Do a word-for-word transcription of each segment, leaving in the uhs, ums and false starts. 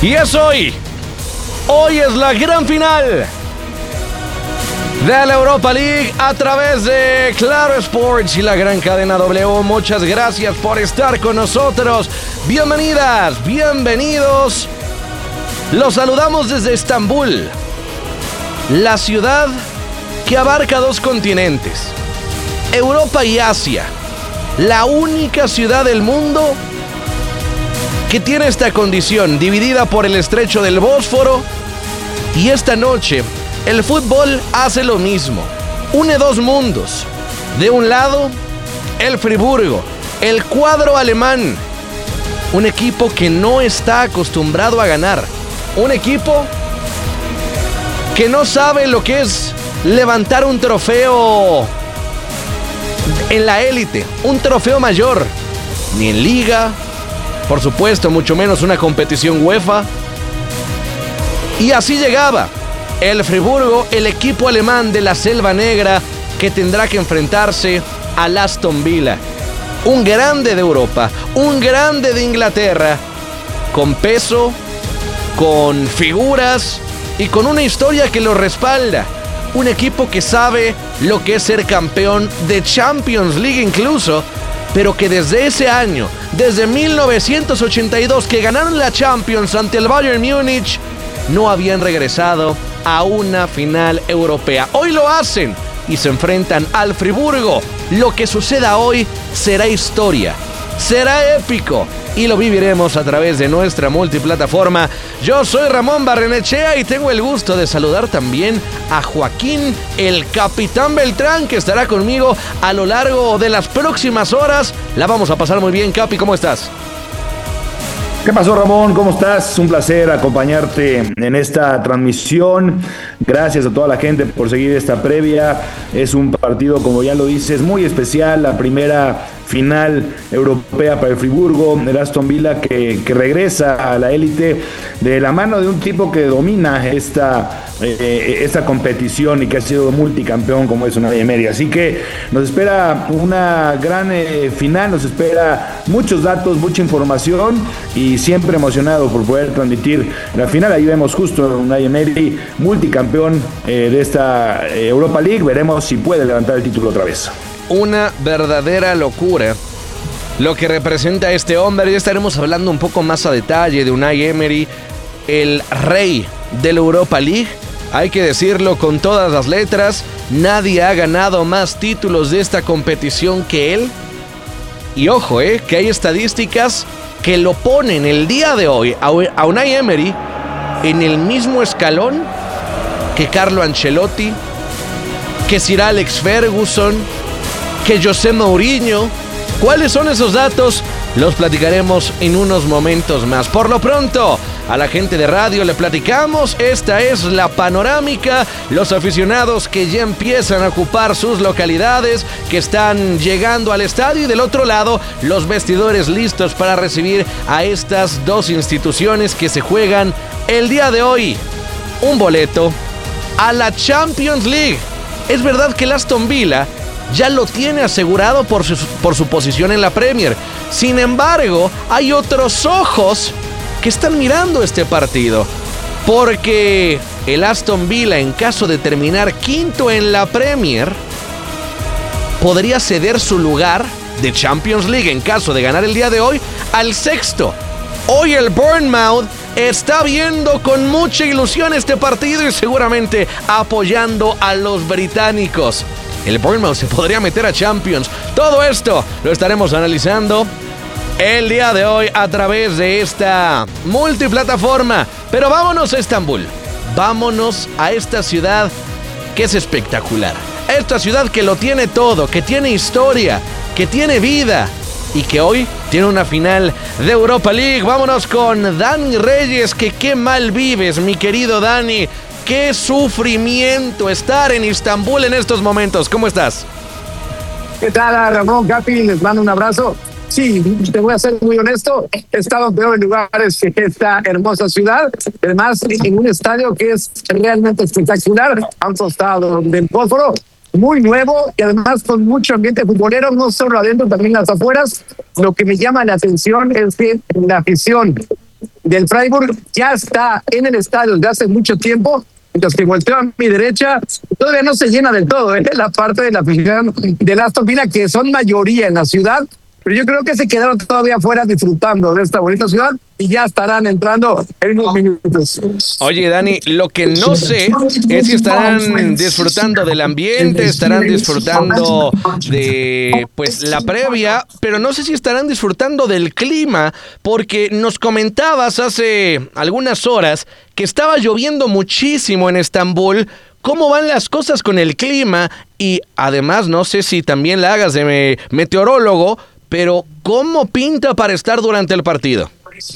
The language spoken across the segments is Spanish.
Y es hoy. Hoy es la gran final de la Europa League a través de Claro Sports y la gran cadena W. Muchas gracias por estar con nosotros. Bienvenidas, bienvenidos. Los saludamos desde Estambul, la ciudad que abarca dos continentes, Europa y Asia. La única ciudad del mundo que tiene esta condición, dividida por el estrecho del Bósforo. Y esta noche, el fútbol hace lo mismo. Une dos mundos. De un lado, el Friburgo, el cuadro alemán. Un equipo que no está acostumbrado a ganar. Un equipo que no sabe lo que es levantar un trofeo en la élite. Un trofeo mayor. Ni en Liga, por supuesto, mucho menos una competición UEFA. Y así llegaba el Friburgo, el equipo alemán de la Selva Negra, que tendrá que enfrentarse al Aston Villa. Un grande de Europa, un grande de Inglaterra, con peso, con figuras y con una historia que lo respalda. Un equipo que sabe lo que es ser campeón de Champions League incluso, pero que desde ese año, desde mil novecientos ochenta y dos, que ganaron la Champions ante el Bayern Múnich, no habían regresado a una final europea. Hoy lo hacen y se enfrentan al Friburgo. Lo que suceda hoy será historia, será épico y lo viviremos a través de nuestra multiplataforma. Yo soy Ramón Barrenechea y tengo el gusto de saludar también a Joaquín, el Capitán Beltrán, que estará conmigo a lo largo de las próximas horas. La vamos a pasar muy bien, Capi, ¿cómo estás? ¿Qué pasó, Ramón? ¿Cómo estás? Un placer acompañarte en esta transmisión. Gracias a toda la gente por seguir esta previa. Es un partido, como ya lo dices, muy especial. La primera final europea para el Friburgo, el Aston Villa, que, que regresa a la élite de la mano de un tipo que domina esta, eh, esta competición y que ha sido multicampeón como es Unai Emery. Así que nos espera una gran eh, final, nos espera muchos datos, mucha información y siempre emocionado por poder transmitir la final. Ahí vemos justo a Unai Emery, multicampeón eh, de esta eh, Europa League. Veremos si puede levantar el título otra vez. Una verdadera locura lo que representa este hombre. Ya estaremos hablando un poco más a detalle de Unai Emery, el rey de la Europa League. Hay que decirlo con todas las letras, nadie ha ganado más títulos de esta competición que él. Y ojo, eh, que hay estadísticas que lo ponen el día de hoy a Unai Emery en el mismo escalón que Carlo Ancelotti, que Sir Alex Ferguson, que José Mourinho. ¿Cuáles son esos datos? Los platicaremos en unos momentos más. Por lo pronto, a la gente de radio le platicamos. Esta es la panorámica. Los aficionados que ya empiezan a ocupar sus localidades, que están llegando al estadio. Y del otro lado, los vestidores listos para recibir a estas dos instituciones que se juegan el día de hoy un boleto a la Champions League. Es verdad que el Aston Villa ya lo tiene asegurado por su, por su posición en la Premier. Sin embargo, hay otros ojos que están mirando este partido, porque el Aston Villa, en caso de terminar quinto en la Premier, podría ceder su lugar de Champions League en caso de ganar el día de hoy al sexto. Hoy el Bournemouth está viendo con mucha ilusión este partido y seguramente apoyando a los británicos. El Bournemouth se podría meter a Champions. Todo esto lo estaremos analizando el día de hoy a través de esta multiplataforma. Pero vámonos a Estambul. Vámonos a esta ciudad que es espectacular. Esta ciudad que lo tiene todo, que tiene historia, que tiene vida y que hoy tiene una final de Europa League. Vámonos con Dani Reyes, que qué mal vives, mi querido Dani. Qué sufrimiento estar en Estambul en estos momentos. ¿Cómo estás? ¿Qué tal, Ramón, Capi? Les mando un abrazo. Sí, te voy a ser muy honesto. He estado en peores lugares que esta hermosa ciudad. Además, en un estadio que es realmente espectacular, a un costado del Bósforo. Muy nuevo y además con mucho ambiente futbolero, no solo adentro, también las afueras. Lo que me llama la atención es que la afición del Freiburg ya está en el estadio desde hace mucho tiempo. Mientras que volteo a mi derecha, todavía no se llena del todo, ¿eh? La parte de la afición del Aston Villa, que son mayoría en la ciudad, pero yo creo que se quedaron todavía afuera disfrutando de esta bonita ciudad y ya estarán entrando en unos minutos. Oye, Dani, lo que no sé es si estarán disfrutando del ambiente, estarán disfrutando de pues la previa, pero no sé si estarán disfrutando del clima, porque nos comentabas hace algunas horas que estaba lloviendo muchísimo en Estambul. ¿Cómo van las cosas con el clima? Y además, no sé si también la hagas de me- meteorólogo, pero ¿cómo pinta para estar durante el partido?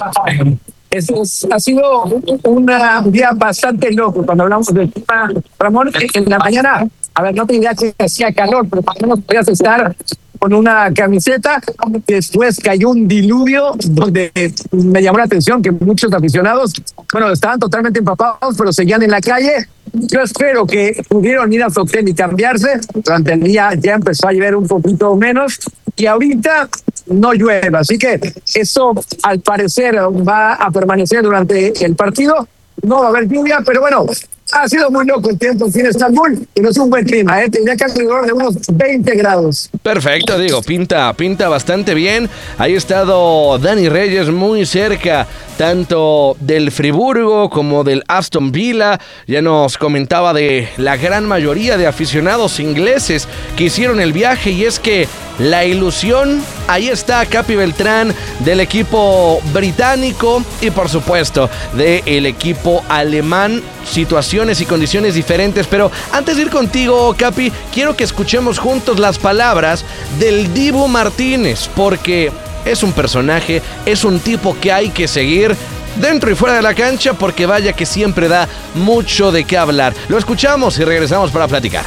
Es, es, ha sido un una, un día bastante loco cuando hablamos del clima. Ramón, en la mañana, a ver, no te diría que hacía calor, pero por lo menos podías estar con una camiseta. Después cayó un diluvio donde me llamó la atención que muchos aficionados, bueno, estaban totalmente empapados, pero seguían en la calle. Yo espero que pudieron ir a su hotel y cambiarse. Durante el día ya empezó a llover un poquito menos y ahorita no llueve. Así que eso al parecer va a permanecer durante el partido. No va a haber lluvia, pero bueno, ha sido muy loco el tiempo aquí en Estambul y no es un buen clima, ¿eh? Tendría que alrededor de unos veinte grados. Perfecto, digo, pinta, pinta bastante bien. Ahí ha estado Dani Reyes muy cerca, tanto del Friburgo como del Aston Villa. Ya nos comentaba de la gran mayoría de aficionados ingleses que hicieron el viaje, y es que la ilusión, ahí está Capi Beltrán del equipo británico y por supuesto del equipo alemán. Situaciones y condiciones diferentes, pero antes de ir contigo, Capi, quiero que escuchemos juntos las palabras del Dibu Martínez, porque es un personaje, es un tipo que hay que seguir dentro y fuera de la cancha, porque vaya que siempre da mucho de qué hablar. Lo escuchamos y regresamos para platicar.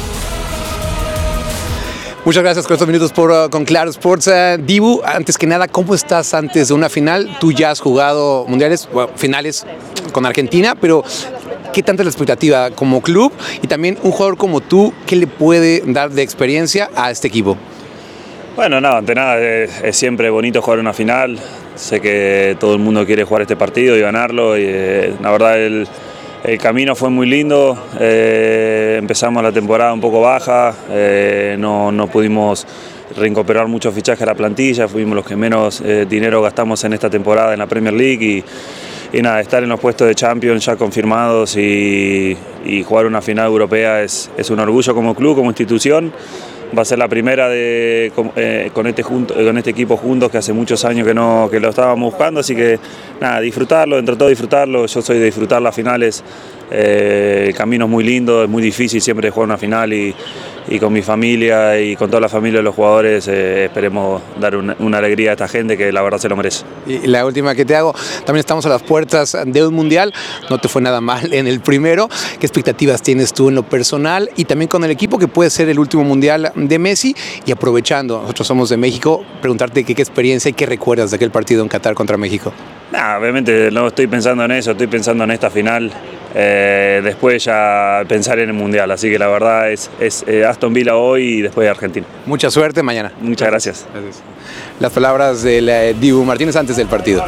Muchas gracias por estos minutos por, uh, con Claro Sports. Uh, Dibu, antes que nada, ¿cómo estás antes de una final? Tú ya has jugado mundiales, bueno, finales con Argentina, pero ¿qué tanta es la expectativa como club? Y también un jugador como tú, ¿qué le puede dar de experiencia a este equipo? Bueno, nada, ante nada es, es siempre bonito jugar una final. Sé que todo el mundo quiere jugar este partido y ganarlo. Y, eh, la verdad, el, el camino fue muy lindo. Eh, empezamos la temporada un poco baja. Eh, no, no pudimos reincorporar muchos fichajes a la plantilla. Fuimos los que menos eh, dinero gastamos en esta temporada en la Premier League. Y, y nada, estar en los puestos de Champions ya confirmados y, y jugar una final europea es, es un orgullo como club, como institución. Va a ser la primera de, con, eh, con, este junto, con este equipo juntos, que hace muchos años que, no, que lo estábamos buscando, así que nada, disfrutarlo, entre todo disfrutarlo. Yo soy de disfrutar las finales, eh, el camino es muy lindo, es muy difícil siempre jugar una final y, y con mi familia y con toda la familia de los jugadores eh, esperemos dar una, una alegría a esta gente que la verdad se lo merece. Y la última que te hago, también estamos a las puertas de un mundial, no te fue nada mal en el primero. ¿Qué expectativas tienes tú en lo personal y también con el equipo, que puede ser el último mundial de Messi? Y aprovechando, nosotros somos de México, preguntarte qué, qué experiencia y qué recuerdas de aquel partido en Qatar contra México. Nah, obviamente no estoy pensando en eso, estoy pensando en esta final, eh, después ya pensar en el mundial, así que la verdad es, es eh, Aston Villa hoy y después Argentina. Mucha suerte mañana. Muchas gracias. Gracias. Las palabras del eh, Dibu Martínez antes del partido.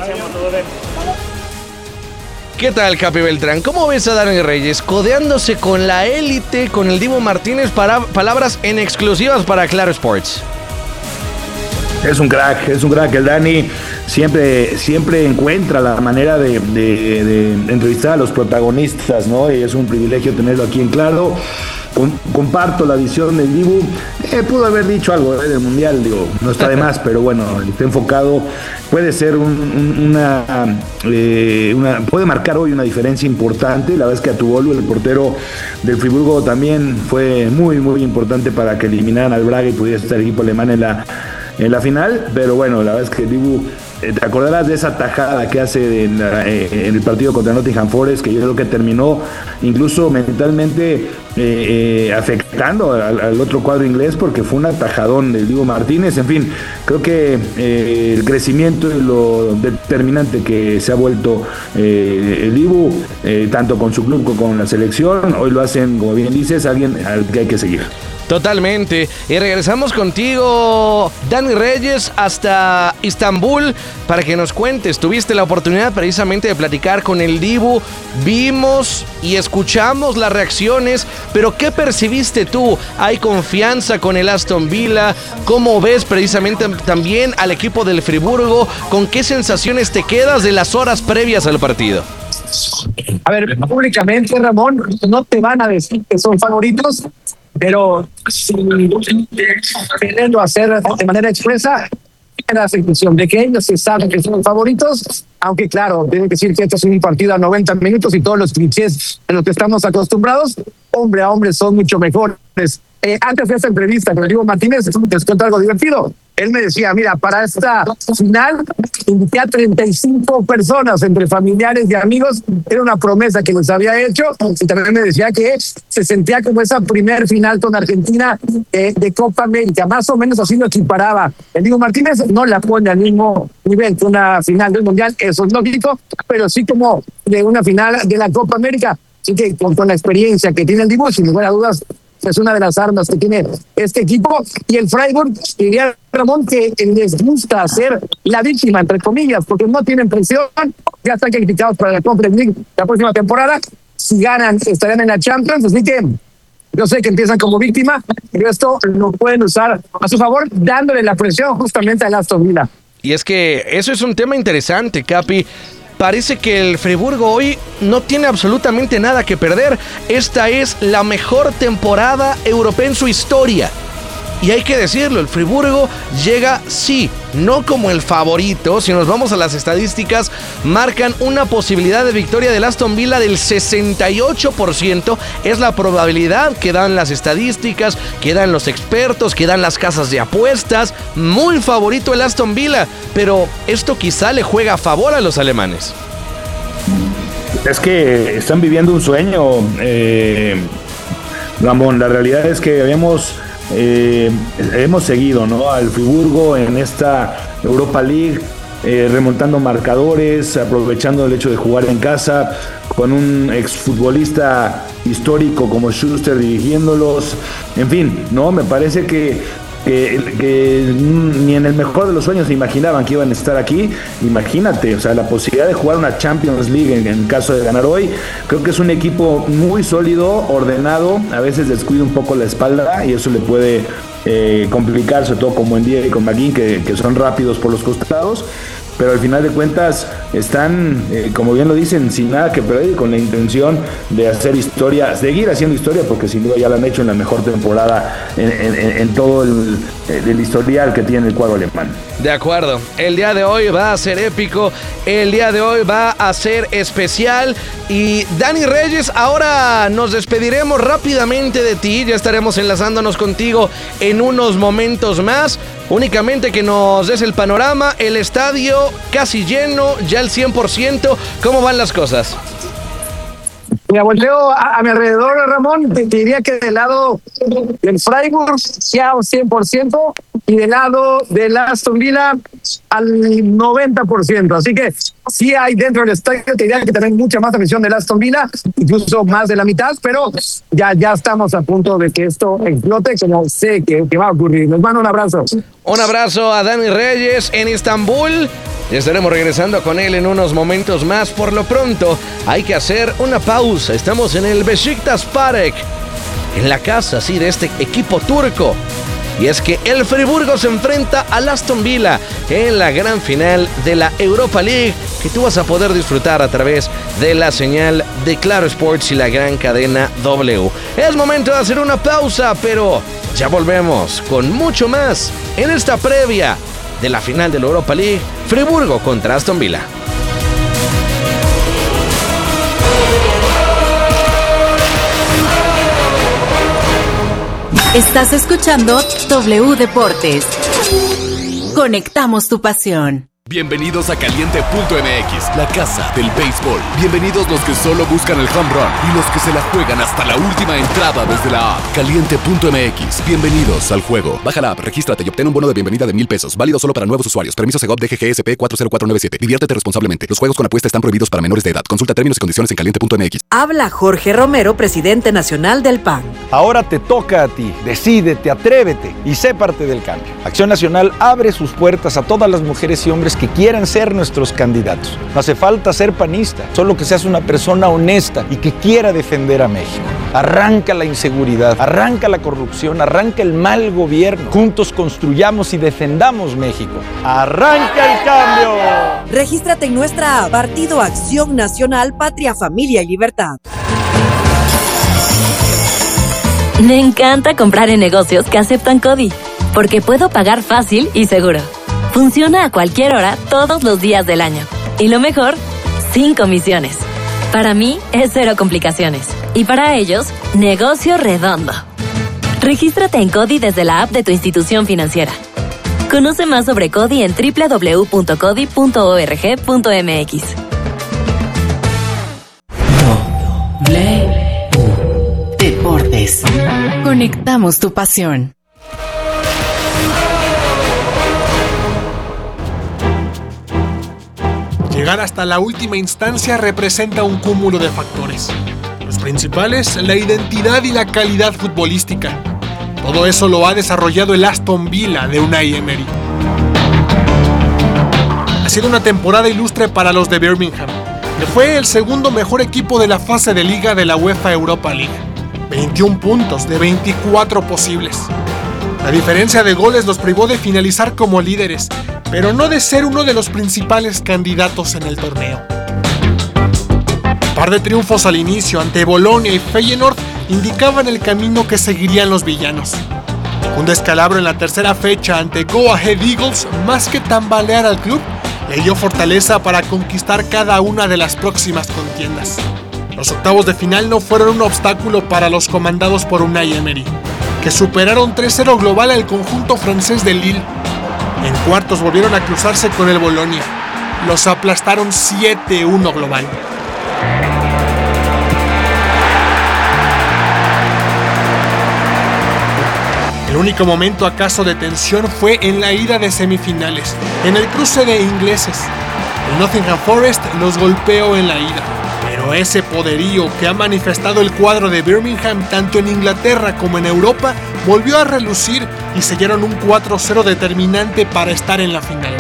¿Qué tal, Capi Beltrán? ¿Cómo ves a Dani Reyes codeándose con la élite, con el Dibu Martínez? Para palabras en exclusivas para Claro Sports. Es un crack, es un crack. El Dani siempre, siempre encuentra la manera de, de, de entrevistar a los protagonistas, ¿no? Y es un privilegio tenerlo aquí en Claro. Com- comparto la visión del Dibu. Eh, pudo haber dicho algo eh, del Mundial, digo, no está de más, pero bueno, está enfocado. Puede ser un, un, una, eh, una... Puede marcar hoy una diferencia importante. La verdad es que Atubolu, el portero del Friburgo, también fue muy, muy importante para que eliminaran al Braga y pudiera estar el equipo alemán en la... en la final, pero bueno, la verdad es que Dibu, eh, te acordarás de esa tajada que hace en, la, eh, en el partido contra Nottingham Forest, que yo creo que terminó incluso mentalmente eh, eh, afectando al, al otro cuadro inglés, porque fue un atajadón del Dibu Martínez. En fin, creo que eh, el crecimiento y lo determinante que se ha vuelto eh, el Dibu, eh, tanto con su club como con la selección, hoy lo hacen, como bien dices, alguien al que hay que seguir. Totalmente. Y regresamos contigo, Dani Reyes, hasta Istambul para que nos cuentes. Tuviste la oportunidad precisamente de platicar con el Dibu. Vimos y escuchamos las reacciones, pero ¿qué percibiste tú? ¿Hay confianza con el Aston Villa? ¿Cómo ves precisamente también al equipo del Friburgo? ¿Con qué sensaciones te quedas de las horas previas al partido? A ver, públicamente, Ramón, no te van a decir que son favoritos, pero si queriendo hacer de manera expresa la afirmación de que ellos se saben que son favoritos, aunque claro, tienen que decir que esto es un partido a noventa minutos y todos los clichés en los que estamos acostumbrados, hombre a hombre, son mucho mejores. Eh, antes de esta entrevista con el Diego Martínez, les cuento algo divertido. Él me decía, mira, para esta final invité a treinta y cinco personas entre familiares y amigos. Era una promesa que les había hecho. Y también me decía que se sentía como esa primer final con Argentina eh, de Copa América. Más o menos así lo equiparaba. El Diego Martínez no la pone al mismo nivel que una final del Mundial, eso es lógico, pero sí como de una final de la Copa América. Así que con, con la experiencia que tiene el Dibu, sin lugar a dudas, es una de las armas que tiene este equipo. Y el Freiburg, diría Ramón, que les gusta hacer la víctima, entre comillas, porque no tienen presión, ya están calificados para la Conference League la próxima temporada. Si ganan, estarán en la Champions, así que yo sé que empiezan como víctima, pero esto lo pueden usar a su favor, dándole la presión justamente al Aston Villa. Y es que eso es un tema interesante, Capi. Parece que el Friburgo hoy no tiene absolutamente nada que perder. Esta es la mejor temporada europea en su historia. Y hay que decirlo, el Friburgo llega, sí, no como el favorito. Si nos vamos a las estadísticas, marcan una posibilidad de victoria del Aston Villa del sesenta y ocho por ciento. Es la probabilidad que dan las estadísticas, que dan los expertos, que dan las casas de apuestas. Muy favorito el Aston Villa, pero esto quizá le juega a favor a los alemanes. Es que están viviendo un sueño, eh, Ramón. La realidad es que habíamos... Eh, hemos seguido, ¿no?, al Friburgo en esta Europa League, eh, remontando marcadores, aprovechando el hecho de jugar en casa, con un exfutbolista histórico como Schuster dirigiéndolos. En fin, no, me parece que Que, que ni en el mejor de los sueños se imaginaban que iban a estar aquí. Imagínate, o sea, la posibilidad de jugar una Champions League en, en caso de ganar hoy. Creo que es un equipo muy sólido, ordenado, a veces descuida un poco la espalda y eso le puede eh, complicar, sobre todo con Buendia y con McGinn, que, que son rápidos por los costados. Pero al final de cuentas están, eh, como bien lo dicen, sin nada que perder, con la intención de hacer historia, seguir haciendo historia, porque sin duda ya lo han hecho en la mejor temporada en, en, en todo el, el historial que tiene el cuadro alemán. De acuerdo, el día de hoy va a ser épico, el día de hoy va a ser especial. Y Dani Reyes, ahora nos despediremos rápidamente de ti, ya estaremos enlazándonos contigo en unos momentos más. Únicamente que nos des el panorama, el estadio casi lleno, ya el cien por ciento, ¿cómo van las cosas? Mira, volteo a, a mi alrededor, Ramón, te, te diría que del lado del Freiburg ya un cien por ciento y del lado del Aston Villa al noventa por ciento. Así que sí hay dentro del estadio, te diría que también mucha más afición del Aston Villa, incluso más de la mitad, pero ya, ya estamos a punto de que esto explote, como sé que, que va a ocurrir. Les mando un abrazo. Un abrazo a Dani Reyes en Istambul. Ya estaremos regresando con él en unos momentos más. Por lo pronto, hay que hacer una pausa. Estamos en el Beşiktaş Park, en la casa, sí, de este equipo turco. Y es que el Friburgo se enfrenta al Aston Villa en la gran final de la Europa League, que tú vas a poder disfrutar a través de la señal de Claro Sports y la gran cadena W. Es momento de hacer una pausa, pero ya volvemos con mucho más en esta previa de la final de la Europa League, Friburgo contra Aston Villa. Estás escuchando W Deportes. Conectamos tu pasión. Bienvenidos a Caliente punto M X, la casa del béisbol. Bienvenidos los que solo buscan el home run y los que se la juegan hasta la última entrada desde la app. Caliente punto M X, bienvenidos al juego. Baja la app, regístrate y obtén un bono de bienvenida de mil pesos. Válido solo para nuevos usuarios. Permiso Segov D G G S P cuatro cero cuatro nueve siete. Diviértete responsablemente. Los juegos con apuesta están prohibidos para menores de edad. Consulta términos y condiciones en Caliente punto M X. Habla Jorge Romero, presidente nacional del P A N. Ahora te toca a ti. Decídete, atrévete y sé parte del cambio. Acción Nacional abre sus puertas a todas las mujeres y hombres que quieran ser nuestros candidatos. No hace falta ser panista, solo que seas una persona honesta y que quiera defender a México. Arranca la inseguridad, arranca la corrupción, arranca el mal gobierno. Juntos construyamos y defendamos México. ¡Arranca el cambio! Regístrate en nuestra app, Partido Acción Nacional, Patria, Familia y Libertad. Me encanta comprar en negocios que aceptan CODI, porque puedo pagar fácil y seguro. Funciona a cualquier hora, todos los días del año. Y lo mejor, sin comisiones. Para mí, es cero complicaciones. Y para ellos, negocio redondo. Regístrate en CODI desde la app de tu institución financiera. Conoce más sobre CODI en doble u doble u doble u punto codi punto org punto m x. Deportes. Conectamos tu pasión. Llegar hasta la última instancia representa un cúmulo de factores. Los principales, la identidad y la calidad futbolística. Todo eso lo ha desarrollado el Aston Villa de Unai Emery. Ha sido una temporada ilustre para los de Birmingham, que fue el segundo mejor equipo de la fase de liga de la UEFA Europa League. veintiún puntos de veinticuatro posibles. La diferencia de goles los privó de finalizar como líderes, pero no de ser uno de los principales candidatos en el torneo. Un par de triunfos al inicio ante Bolonia y Feyenoord indicaban el camino que seguirían los villanos. Un descalabro en la tercera fecha ante Go Ahead Eagles, más que tambalear al club, le dio fortaleza para conquistar cada una de las próximas contiendas. Los octavos de final no fueron un obstáculo para los comandados por Unai Emery, que superaron tres cero global al conjunto francés de Lille. En cuartos volvieron a cruzarse con el Bolonia. Los aplastaron siete uno global. El único momento acaso de tensión fue en la ida de semifinales, en el cruce de ingleses. El Nottingham Forest los golpeó en la ida. Pero ese poderío que ha manifestado el cuadro de Birmingham tanto en Inglaterra como en Europa volvió a relucir y sellaron un cuatro cero determinante para estar en la final.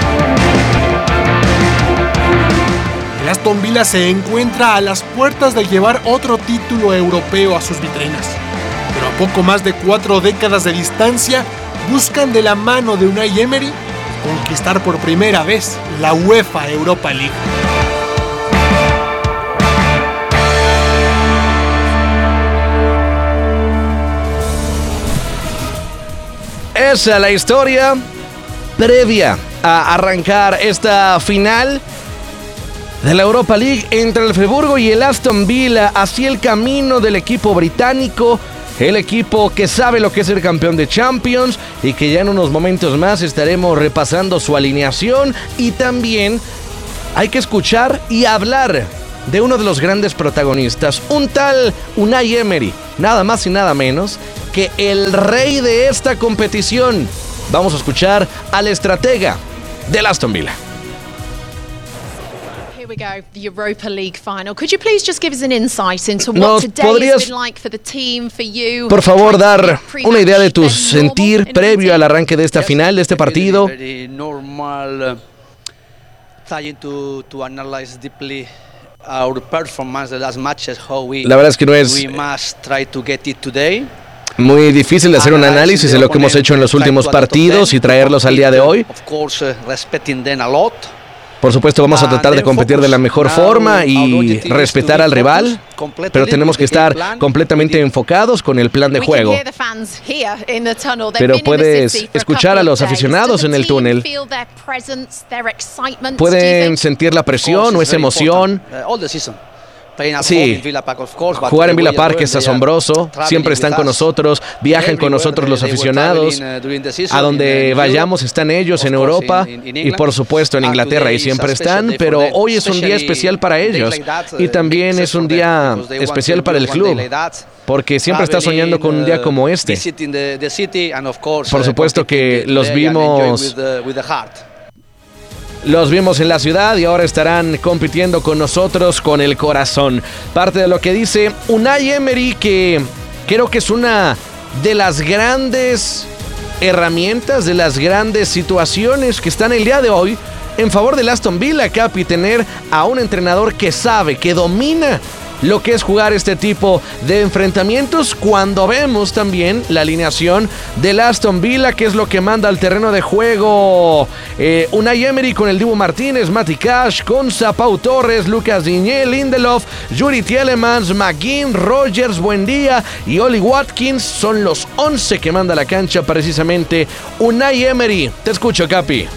El Aston Villa se encuentra a las puertas de llevar otro título europeo a sus vitrinas, pero a poco más de cuatro décadas de distancia buscan de la mano de Unai Emery conquistar por primera vez la UEFA Europa League. Esa es la historia previa a arrancar esta final de la Europa League entre el Friburgo y el Aston Villa. Así el camino del equipo británico, el equipo que sabe lo que es ser campeón de Champions y que ya en unos momentos más estaremos repasando su alineación. Y también hay que escuchar y hablar de uno de los grandes protagonistas, un tal Unai Emery, nada más y nada menos que el rey de esta competición. Vamos a escuchar al estratega del Aston Villa. Here we go, the Europa League final. Could you please just give us an insight into what ¿Nos today podrías, has been like for the team, for you? por favor, dar una idea de tu sentir previo al arranque de esta final, de este partido? Very normal, uh, trying to to analyze deeply our performance the last matches, how we La verdad es que no es we must try to get it today. Muy difícil de hacer un análisis de lo que hemos hecho en los últimos partidos y traerlos al día de hoy. Of course, uh, respecting them a lot. Por supuesto, vamos a tratar de competir de la mejor forma y respetar al rival, pero tenemos que estar completamente enfocados con el plan de juego. Pero puedes escuchar a los aficionados en el túnel. Pueden sentir la presión o esa emoción. Sí, jugar en Villa Park es asombroso, siempre están con nosotros, viajan con nosotros los aficionados, a donde vayamos están ellos en Europa y por supuesto en Inglaterra y siempre están, pero hoy es un día especial para ellos y también es un día especial para el club, porque siempre está soñando con un día como este. Por supuesto que los vimos... Los vimos en la ciudad y ahora estarán compitiendo con nosotros con el corazón. Parte de lo que dice Unai Emery, que creo que es una de las grandes herramientas, de las grandes situaciones que están el día de hoy en favor del Aston Villa, Capi, tener a un entrenador que sabe, que domina lo que es jugar este tipo de enfrentamientos, cuando vemos también la alineación del Aston Villa, que es lo que manda al terreno de juego eh, Unai Emery con el Dibu Martínez, Matty Cash, Konsa, Pau Torres, Lucas Digne, Lindelof, Yuri Tielemans, McGinn, Rogers, Buendía y Oli Watkins. Son los once que manda a la cancha precisamente Unai Emery. Te escucho, Capi.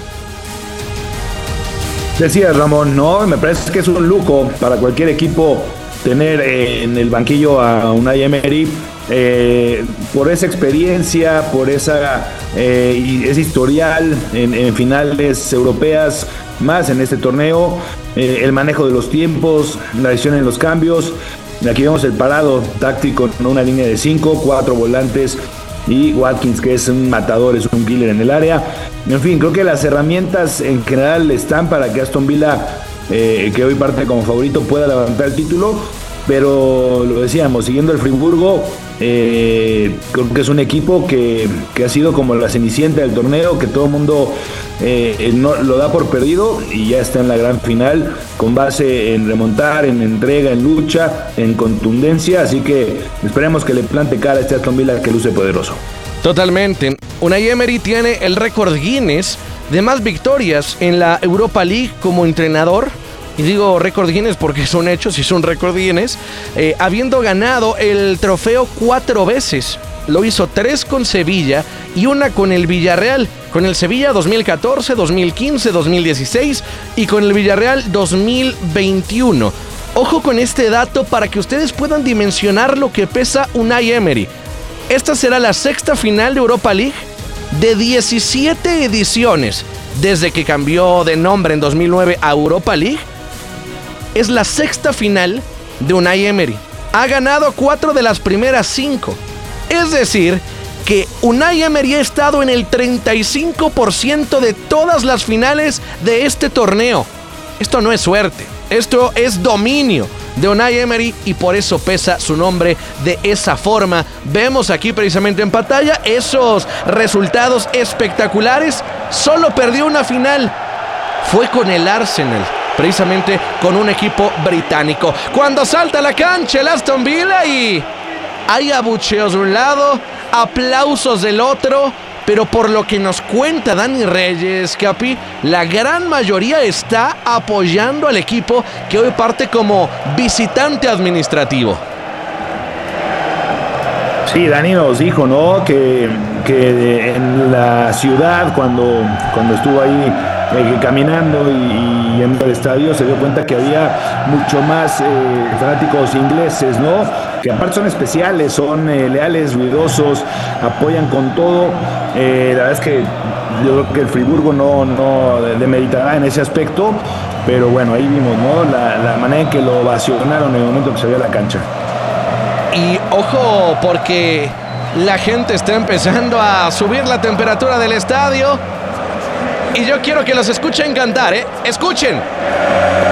Decía Ramón, no, me parece que es un lujo para cualquier equipo tener eh, en el banquillo a Unai Emery, eh, por esa experiencia, por esa eh, y ese historial en, en finales europeas, más en este torneo, eh, el manejo de los tiempos, la decisión en los cambios. Aquí vemos el parado táctico con una línea de cinco, cuatro volantes y Watkins, que es un matador, es un killer en el área. En fin, creo que las herramientas en general están para que Aston Villa, Eh, que hoy parte como favorito, pueda levantar el título, pero lo decíamos, siguiendo el Friburgo, eh, creo que es un equipo que, que ha sido como la cenicienta del torneo, que todo el mundo eh, no, lo da por perdido y ya está en la gran final, con base en remontar, en entrega, en lucha, en contundencia, así que esperemos que le plante cara a este Aston Villa que luce poderoso. Totalmente. Unai Emery tiene el récord Guinness de más victorias en la Europa League como entrenador. Y digo récord Guinness porque son hechos y son récord Guinness. Eh, habiendo ganado el trofeo cuatro veces. Lo hizo tres con Sevilla y una con el Villarreal. Con el Sevilla dos mil catorce, dos mil quince, dos mil dieciséis y con el Villarreal dos mil veintiuno. Ojo con este dato para que ustedes puedan dimensionar lo que pesa Unai Emery. Esta será la sexta final de Europa League de diecisiete ediciones, desde que cambió de nombre en dos mil nueve a Europa League. Es la sexta final de Unai Emery. Ha ganado cuatro de las primeras cinco. Es decir, que Unai Emery ha estado en el treinta y cinco por ciento de todas las finales de este torneo. Esto no es suerte, esto es dominio de Unai Emery y por eso pesa su nombre de esa forma. Vemos aquí precisamente en pantalla esos resultados espectaculares. Solo perdió una final, fue con el Arsenal, precisamente con un equipo británico. Cuando salta a la cancha el Aston Villa y hay abucheos de un lado, aplausos del otro, pero por lo que nos cuenta Dani Reyes, Capi, la gran mayoría está apoyando al equipo que hoy parte como visitante administrativo. Sí, Dani nos dijo, ¿no? Que, que en la ciudad, cuando, cuando estuvo ahí eh, caminando y, y yendo al estadio, se dio cuenta que había mucho más eh, fanáticos ingleses, ¿no? Que aparte son especiales, son eh, leales, ruidosos, apoyan con todo. Eh, la verdad es que yo creo que el Friburgo no, no demeritará en ese aspecto, pero bueno, ahí vimos, ¿no? La, la manera en que lo ovacionaron en el momento que salió a la cancha. Y ojo, porque la gente está empezando a subir la temperatura del estadio y yo quiero que los escuchen cantar, ¿eh? ¡Escuchen!